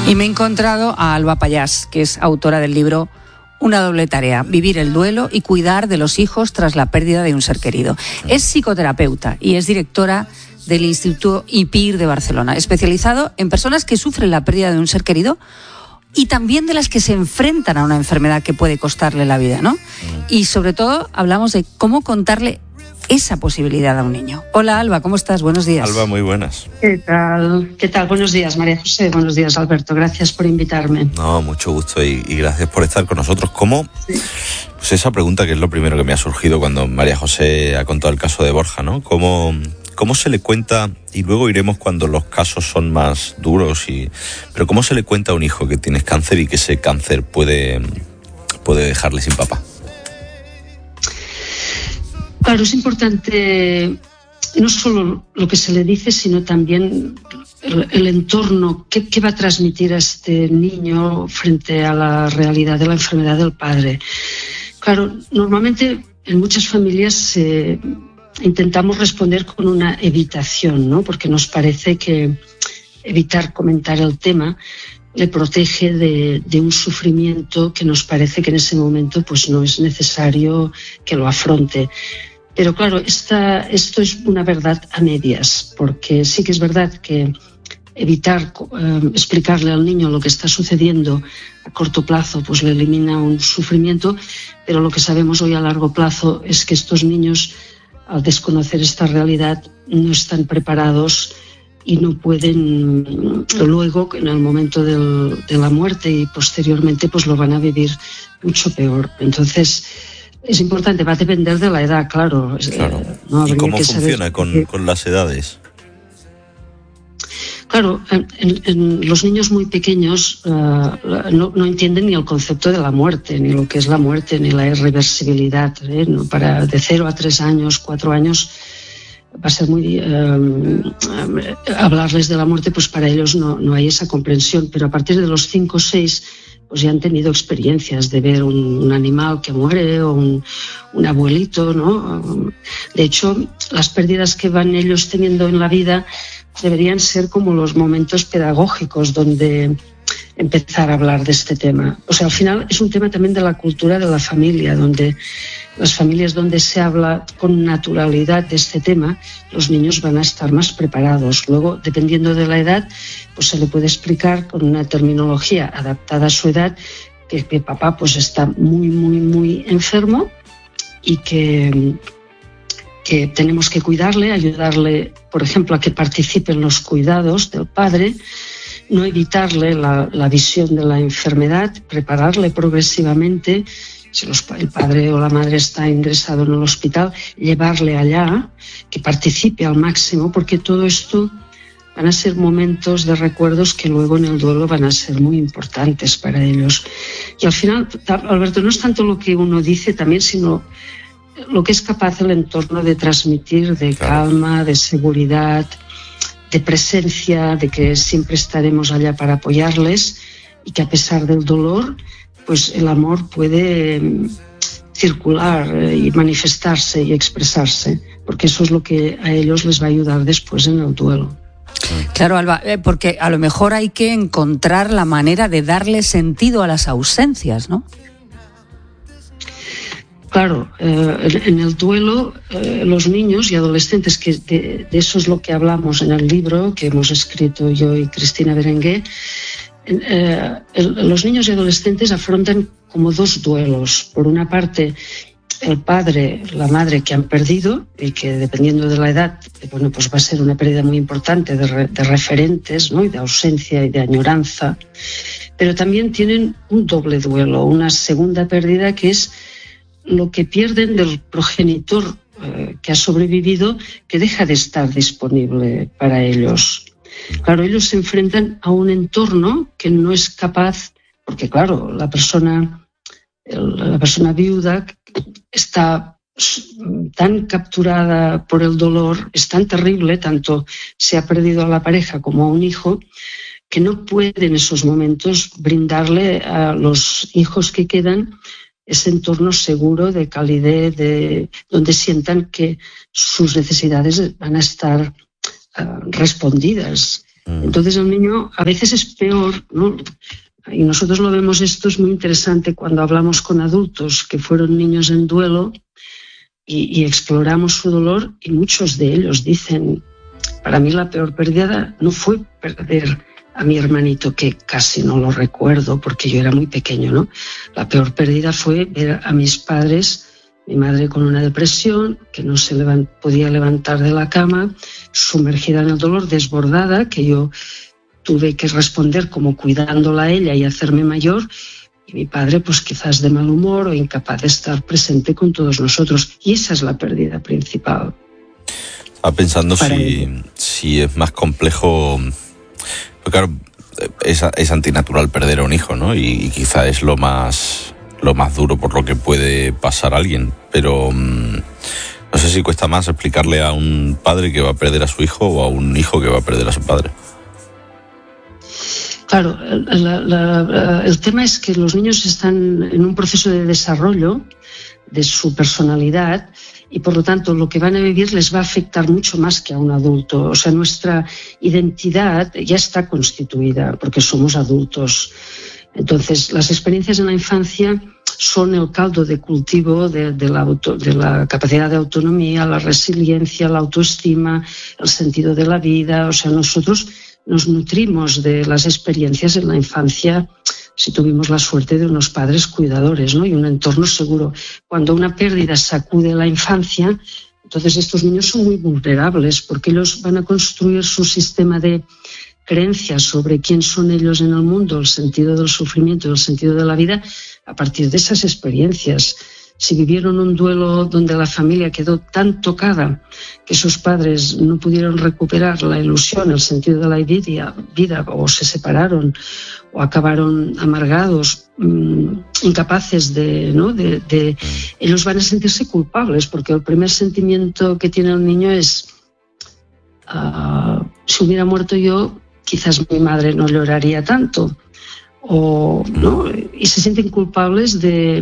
Y me he encontrado a Alba Pallás, que es autora del libro Una doble tarea, vivir el duelo y cuidar de los hijos tras la pérdida de un ser querido. Es psicoterapeuta y es directora del Instituto IPIR de Barcelona, especializado en personas que sufren la pérdida de un ser querido y también de las que se enfrentan a una enfermedad que puede costarle la vida, ¿no? Y sobre todo hablamos de cómo contarle esa posibilidad a un niño. Hola Alba, ¿cómo estás? Buenos días. Alba, muy buenas. ¿Qué tal? ¿Qué tal? Buenos días, María José. Buenos días, Alberto. Gracias por invitarme. No, mucho gusto y gracias por estar con nosotros. ¿Cómo? Sí. Pues esa pregunta que es lo primero que me ha surgido cuando María José ha contado el caso de Borja, ¿no? ¿Cómo se le cuenta, y luego iremos cuando los casos son más duros, pero cómo se le cuenta a un hijo que tienes cáncer y que ese cáncer puede dejarle sin papá? Claro, es importante no solo lo que se le dice, sino también el entorno, qué va a transmitir a este niño frente a la realidad de la enfermedad del padre. Claro, normalmente en muchas familias intentamos responder con una evitación, ¿no? Porque nos parece que evitar comentar el tema le protege de un sufrimiento que nos parece que en ese momento pues no es necesario que lo afronte. Pero claro, esto es una verdad a medias, porque sí que es verdad que evitar explicarle al niño lo que está sucediendo a corto plazo pues le elimina un sufrimiento, pero lo que sabemos hoy a largo plazo es que estos niños, al desconocer esta realidad, no están preparados y no pueden luego, en el momento de la muerte y posteriormente, pues lo van a vivir mucho peor. Entonces, es importante, va a depender de la edad, claro. ¿No? ¿Y cómo funciona con las edades? Claro, en los niños muy pequeños no entienden ni el concepto de la muerte, ni lo que es la muerte, ni la irreversibilidad. De 0 a 3 años, 4 años, va a ser muy... hablarles de la muerte, pues para ellos no hay esa comprensión, pero a partir de los 5 o 6... pues ya han tenido experiencias de ver un animal que muere o un abuelito, ¿no? De hecho, las pérdidas que van ellos teniendo en la vida deberían ser como los momentos pedagógicos donde empezar a hablar de este tema. O sea, al final es un tema también de la cultura de la familia, donde las familias donde se habla con naturalidad de este tema, los niños van a estar más preparados. Luego, dependiendo de la edad, pues se le puede explicar con una terminología adaptada a su edad que papá pues está muy, muy, muy enfermo y que tenemos que cuidarle, ayudarle, por ejemplo, a que participe en los cuidados del padre, no evitarle la visión de la enfermedad, prepararle progresivamente. Si el padre o la madre está ingresado en el hospital, llevarle allá, que participe al máximo, porque todo esto van a ser momentos de recuerdos que luego en el duelo van a ser muy importantes para ellos. Y al final, Alberto, no es tanto lo que uno dice también, sino lo que es capaz el entorno de transmitir, de calma, de seguridad, de presencia, de que siempre estaremos allá para apoyarles y que a pesar del dolor, pues el amor puede circular y manifestarse y expresarse, porque eso es lo que a ellos les va a ayudar después en el duelo. Claro, Alba, porque a lo mejor hay que encontrar la manera de darle sentido a las ausencias, ¿no? Claro, en el duelo, los niños y adolescentes, que de eso es lo que hablamos en el libro que hemos escrito yo y Cristina Berenguer, los niños y adolescentes afrontan como 2 duelos. Por una parte, el padre, la madre que han perdido y que dependiendo de la edad, bueno, pues va a ser una pérdida muy importante de referentes, ¿no? Y de ausencia y de añoranza. Pero también tienen un doble duelo, una segunda pérdida que es lo que pierden del progenitor que ha sobrevivido, que deja de estar disponible para ellos. Claro, ellos se enfrentan a un entorno que no es capaz, porque claro, la persona viuda está tan capturada por el dolor, es tan terrible, tanto se ha perdido a la pareja como a un hijo, que no puede en esos momentos brindarle a los hijos que quedan ese entorno seguro, de calidez, donde sientan que sus necesidades van a estar respondidas. Entonces el niño a veces es peor, ¿no? Y nosotros lo vemos, esto es muy interesante cuando hablamos con adultos que fueron niños en duelo y exploramos su dolor, y muchos de ellos dicen, para mí la peor pérdida no fue perder a mi hermanito, que casi no lo recuerdo porque yo era muy pequeño, ¿no? La peor pérdida fue ver a mis padres, mi madre con una depresión, que no se podía levantar de la cama, sumergida en el dolor, desbordada, que yo tuve que responder como cuidándola a ella y hacerme mayor, y mi padre pues quizás de mal humor o incapaz de estar presente con todos nosotros. Y esa es la pérdida principal. Estaba pensando si es más complejo, porque claro, es antinatural perder a un hijo, ¿no? Y quizá es lo más duro por lo que puede pasar a alguien, pero no sé si cuesta más explicarle a un padre que va a perder a su hijo o a un hijo que va a perder a su padre. Claro, el tema es que los niños están en un proceso de desarrollo de su personalidad y por lo tanto lo que van a vivir les va a afectar mucho más que a un adulto. O sea, nuestra identidad ya está constituida porque somos adultos. Entonces, las experiencias en la infancia son el caldo de cultivo de la capacidad de autonomía, la resiliencia, la autoestima, el sentido de la vida. O sea, nosotros nos nutrimos de las experiencias en la infancia si tuvimos la suerte de unos padres cuidadores, ¿no? Y un entorno seguro. Cuando una pérdida sacude la infancia, entonces estos niños son muy vulnerables porque ellos van a construir su sistema de creencias sobre quién son ellos en el mundo, el sentido del sufrimiento, el sentido de la vida, a partir de esas experiencias. Si vivieron un duelo donde la familia quedó tan tocada que sus padres no pudieron recuperar la ilusión, el sentido de la vida, o se separaron, o acabaron amargados, incapaces ellos van a sentirse culpables, porque el primer sentimiento que tiene el niño es si hubiera muerto yo, quizás mi madre no lloraría tanto. ¿No? Y se sienten culpables de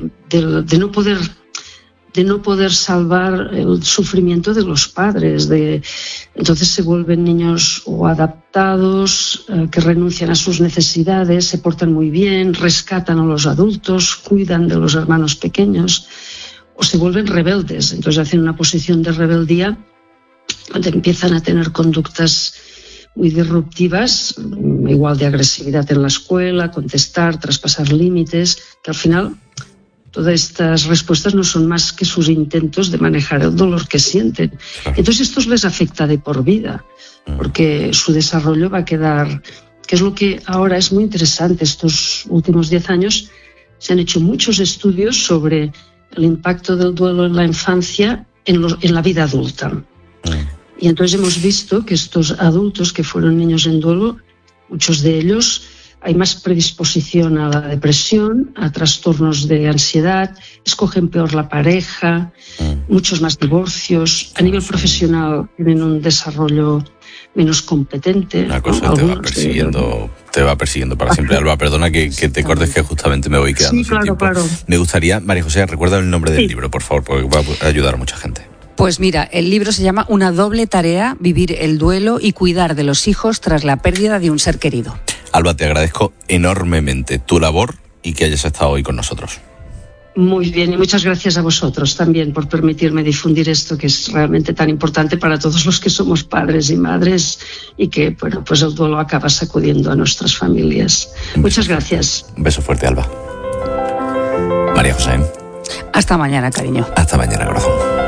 no poder salvar el sufrimiento de los padres. Entonces se vuelven niños o adaptados, que renuncian a sus necesidades, se portan muy bien, rescatan a los adultos, cuidan de los hermanos pequeños, o se vuelven rebeldes. Entonces hacen una posición de rebeldía donde empiezan a tener conductas muy disruptivas, igual de agresividad en la escuela, contestar, traspasar límites, que al final todas estas respuestas no son más que sus intentos de manejar el dolor que sienten. Entonces esto les afecta de por vida, porque su desarrollo va a quedar, que es lo que ahora es muy interesante. Estos últimos 10 años se han hecho muchos estudios sobre el impacto del duelo en la infancia en la vida adulta. Y entonces hemos visto que estos adultos que fueron niños en duelo, muchos de ellos, hay más predisposición a la depresión, a trastornos de ansiedad, escogen peor la pareja, muchos más divorcios. A nivel profesional tienen un desarrollo menos competente. Una cosa te va persiguiendo para siempre. Alba, perdona que te cortes, que justamente me voy quedando sin tiempo. Claro. Me gustaría, María José, recuerda el nombre del libro, por favor, porque va a ayudar a mucha gente. Pues mira, el libro se llama Una doble tarea, vivir el duelo y cuidar de los hijos tras la pérdida de un ser querido. Alba, te agradezco enormemente tu labor y que hayas estado hoy con nosotros. Muy bien, y muchas gracias a vosotros también por permitirme difundir esto que es realmente tan importante para todos los que somos padres y madres y que, bueno, pues el duelo acaba sacudiendo a nuestras familias. Muchas gracias. Un beso fuerte, Alba. María José. Hasta mañana, cariño. Hasta mañana, corazón.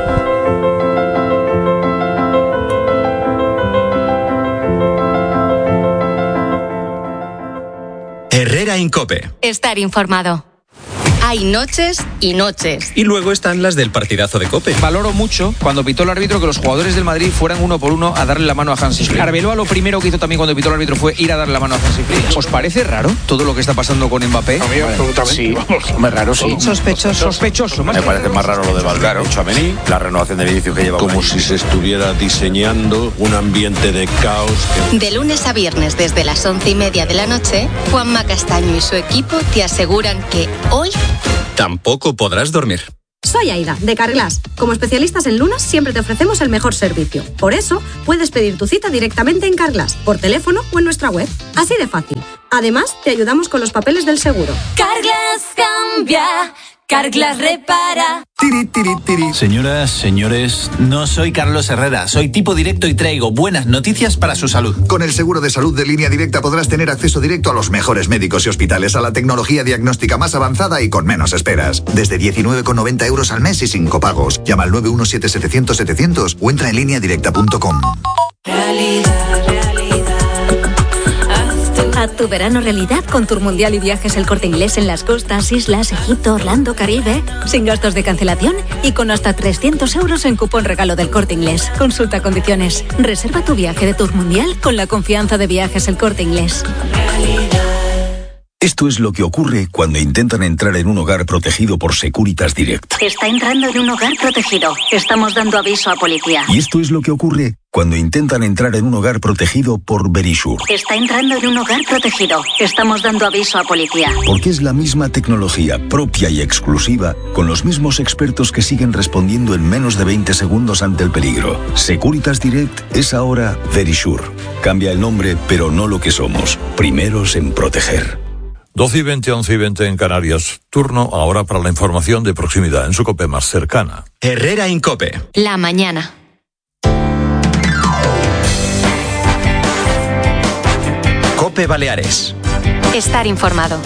Herrera en COPE. Estar informado. Hay noches y noches. Y luego están las del partidazo de COPE. Valoro mucho cuando pitó el árbitro que los jugadores del Madrid fueran uno por uno a darle la mano a Hansi Flick. Arbeloa lo primero que hizo también cuando pitó el árbitro fue ir a darle la mano a Hansi Flick. ¿Os parece raro todo lo que está pasando con Mbappé? Sí, más raro, sí. Sospechoso. Me parece más raro lo de Valverde, Tchouaméni, la renovación de Vinicius que lleva como si se estuviera diseñando un ambiente de caos. De lunes a viernes desde las 11:30 de la noche, Juanma Castaño y su equipo te aseguran que hoy tampoco podrás dormir. Soy Aida, de Carglass. Como especialistas en lunas, siempre te ofrecemos el mejor servicio. Por eso, puedes pedir tu cita directamente en Carglass, por teléfono o en nuestra web. Así de fácil. Además, te ayudamos con los papeles del seguro. Carglass cambia, Carglass repara. Tiri, tiri, tiri. Señoras, señores, no soy Carlos Herrera, soy tipo directo y traigo buenas noticias para su salud. Con el seguro de salud de Línea Directa podrás tener acceso directo a los mejores médicos y hospitales, a la tecnología diagnóstica más avanzada y con menos esperas. Desde 19,90 euros al mes y sin copagos. Llama al 917-700-700 o entra en lineadirecta.com. Haz tu verano realidad con Tour Mundial y Viajes El Corte Inglés en las costas, islas, Egipto, Orlando, Caribe. Sin gastos de cancelación y con hasta 300 euros en cupón regalo del Corte Inglés. Consulta condiciones. Reserva tu viaje de Tour Mundial con la confianza de Viajes El Corte Inglés. Esto es lo que ocurre cuando intentan entrar en un hogar protegido por Securitas Direct. Está entrando en un hogar protegido. Estamos dando aviso a policía. Y esto es lo que ocurre cuando intentan entrar en un hogar protegido por Verisure. Está entrando en un hogar protegido. Estamos dando aviso a policía. Porque es la misma tecnología propia y exclusiva, con los mismos expertos que siguen respondiendo en menos de 20 segundos ante el peligro. Securitas Direct es ahora Verisure. Cambia el nombre, pero no lo que somos. Primeros en proteger. 12:20, 11:20 en Canarias. Turno ahora para la información de proximidad en su COPE más cercana. Herrera Incope. La mañana. COPE Baleares. Estar informado.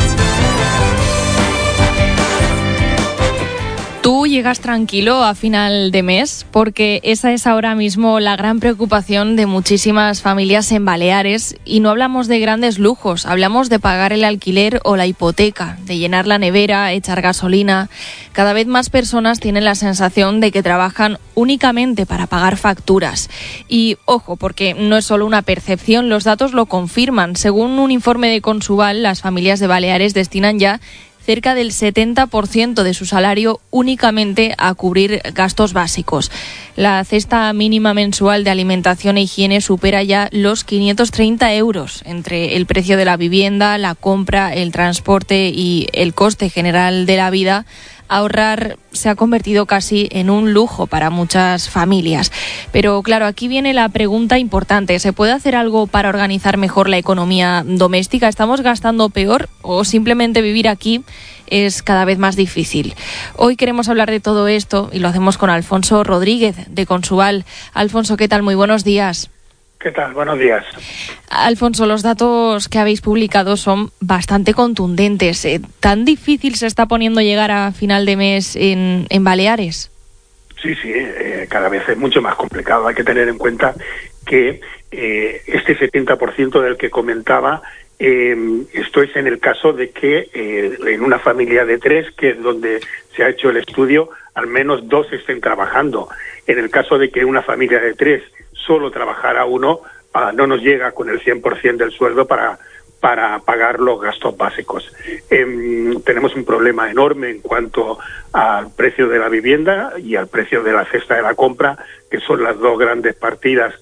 Tú llegas tranquilo a final de mes, porque esa es ahora mismo la gran preocupación de muchísimas familias en Baleares, y no hablamos de grandes lujos, hablamos de pagar el alquiler o la hipoteca, de llenar la nevera, echar gasolina. Cada vez más personas tienen la sensación de que trabajan únicamente para pagar facturas. Y ojo, porque no es solo una percepción, los datos lo confirman. Según un informe de Consuval, las familias de Baleares destinan ya cerca del 70% de su salario únicamente a cubrir gastos básicos. La cesta mínima mensual de alimentación e higiene supera ya los 530 euros entre el precio de la vivienda, la compra, el transporte y el coste general de la vida. Ahorrar se ha convertido casi en un lujo para muchas familias. Pero claro, aquí viene la pregunta importante. ¿Se puede hacer algo para organizar mejor la economía doméstica? ¿Estamos gastando peor o simplemente vivir aquí es cada vez más difícil? Hoy queremos hablar de todo esto y lo hacemos con Alfonso Rodríguez de Consuval. Alfonso, ¿qué tal? Muy buenos días. ¿Qué tal? Buenos días. Alfonso, los datos que habéis publicado son bastante contundentes. ¿Tan difícil se está poniendo llegar a final de mes en Baleares? Sí, cada vez es mucho más complicado. Hay que tener en cuenta que este 70% del que comentaba, esto es en el caso de que en una familia de 3, que es donde se ha hecho el estudio, al menos 2 estén trabajando. En el caso de que una familia de 3 solo trabajara uno, no nos llega con el 100% del sueldo para pagar los gastos básicos. Tenemos un problema enorme en cuanto al precio de la vivienda y al precio de la cesta de la compra, que son las dos grandes partidas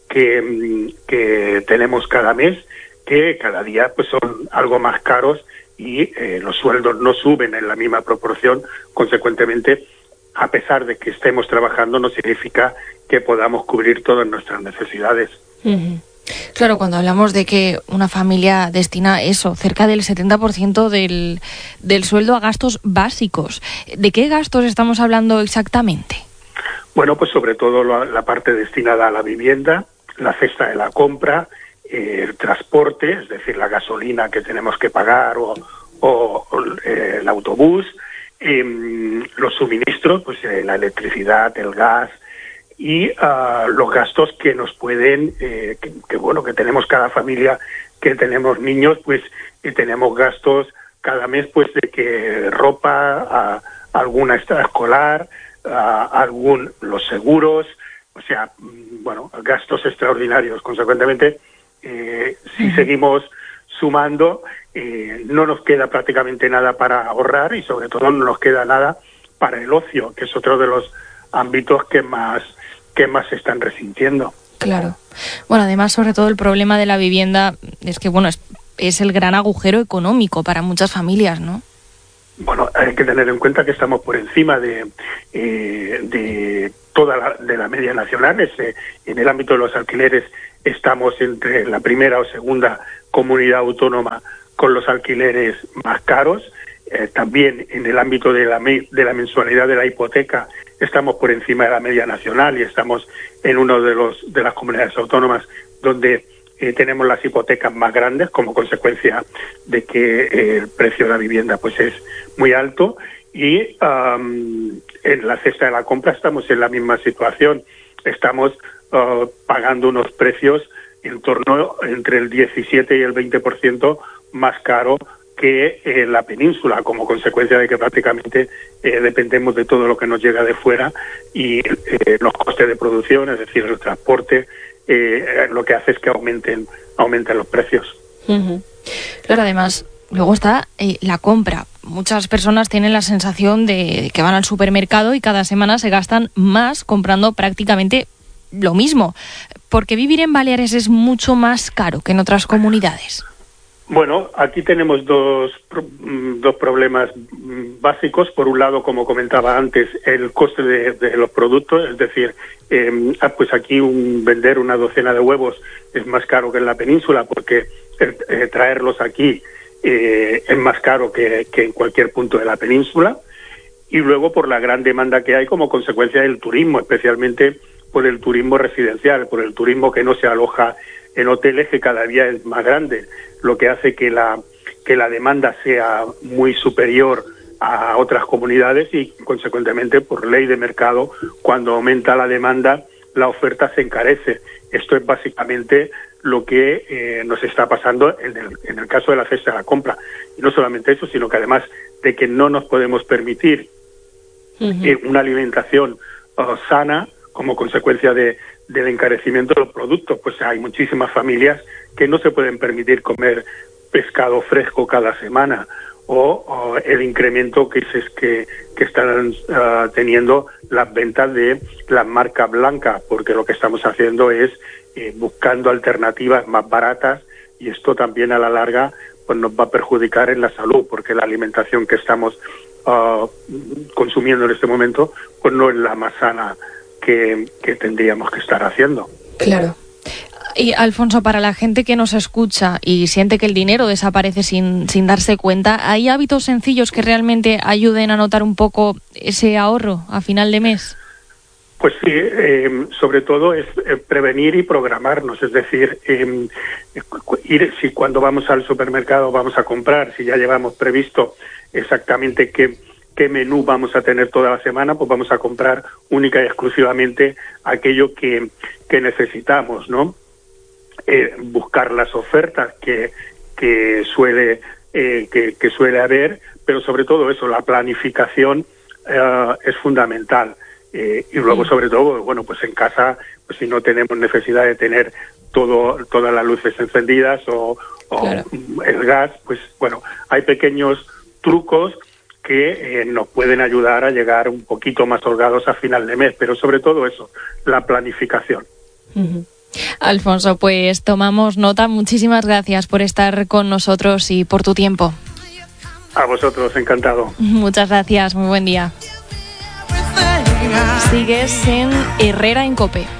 que tenemos cada mes, que cada día pues son algo más caros y los sueldos no suben en la misma proporción. Consecuentemente, a pesar de que estemos trabajando, no significa que podamos cubrir todas nuestras necesidades. Uh-huh. Claro, cuando hablamos de que una familia destina eso, cerca del 70% del sueldo a gastos básicos, ¿de qué gastos estamos hablando exactamente? Bueno, pues sobre todo la parte destinada a la vivienda, la cesta de la compra, el transporte, es decir, la gasolina que tenemos que pagar o el autobús, los suministros, pues la electricidad, el gas y los gastos que nos pueden, que tenemos cada familia que tenemos niños, pues tenemos gastos cada mes, pues de que ropa, alguna extraescolar, los seguros, o sea, gastos extraordinarios. Consecuentemente, si seguimos sumando, no nos queda prácticamente nada para ahorrar y sobre todo no nos queda nada para el ocio, que es otro de los ámbitos que más se están resintiendo. Claro. Bueno, además, sobre todo el problema de la vivienda es que, es el gran agujero económico para muchas familias, ¿no? Bueno, hay que tener en cuenta que estamos por encima de la media nacional. En el ámbito de los alquileres estamos entre la primera o segunda comunidad autónoma con los alquileres más caros. También en el ámbito de la mensualidad de la hipoteca estamos por encima de la media nacional y estamos en uno de las comunidades autónomas donde tenemos las hipotecas más grandes como consecuencia de que el precio de la vivienda pues es muy alto, y en la cesta de la compra estamos en la misma situación. Estamos pagando unos precios en torno entre el 17 y el 20% más caro que la península, como consecuencia de que prácticamente dependemos de todo lo que nos llega de fuera, y los costes de producción, es decir, el transporte, lo que hace es que aumenten los precios. Uh-huh. Claro, además, luego está la compra. Muchas personas tienen la sensación de que van al supermercado y cada semana se gastan más comprando prácticamente lo mismo. ¿Por qué vivir en Baleares es mucho más caro que en otras comunidades? Bueno, aquí tenemos dos problemas básicos. Por un lado, como comentaba antes, el coste de los productos, es decir, pues aquí vender una docena de huevos es más caro que en la península, porque traerlos aquí es más caro que en cualquier punto de la península. Y luego por la gran demanda que hay como consecuencia del turismo, especialmente por el turismo residencial, por el turismo que no se aloja en hoteles, que cada día es más grande, lo que hace que la demanda sea muy superior a otras comunidades, y consecuentemente por ley de mercado, cuando aumenta la demanda, la oferta se encarece. Esto es básicamente lo que nos está pasando en el caso de la cesta de la compra. Y no solamente eso, sino que además de que no nos podemos permitir una alimentación sana como consecuencia del encarecimiento de los productos, pues hay muchísimas familias que no se pueden permitir comer pescado fresco cada semana, o el incremento que están teniendo las ventas de las marcas blancas, porque lo que estamos haciendo es buscando alternativas más baratas, y esto también a la larga pues nos va a perjudicar en la salud, porque la alimentación que estamos consumiendo en este momento pues no es la más sana que tendríamos que estar haciendo. Claro. Y Alfonso, para la gente que nos escucha y siente que el dinero desaparece sin darse cuenta, ¿hay hábitos sencillos que realmente ayuden a notar un poco ese ahorro a final de mes? Pues sí, sobre todo es prevenir y programarnos, es decir, si cuando vamos al supermercado vamos a comprar, si ya llevamos previsto exactamente qué menú vamos a tener toda la semana, pues vamos a comprar única y exclusivamente aquello que necesitamos, ¿no? Buscar las ofertas que suele haber, pero sobre todo eso, la planificación es fundamental. Y luego, sobre todo, bueno, pues en casa, pues si no tenemos necesidad de tener todas las luces encendidas o claro, el gas, pues bueno, hay pequeños trucos que nos pueden ayudar a llegar un poquito más holgados a final de mes, pero sobre todo eso, la planificación. Uh-huh. Alfonso, pues tomamos nota. Muchísimas gracias por estar con nosotros y por tu tiempo. A vosotros, encantado. Muchas gracias, muy buen día. Sigues en Herrera en COPE.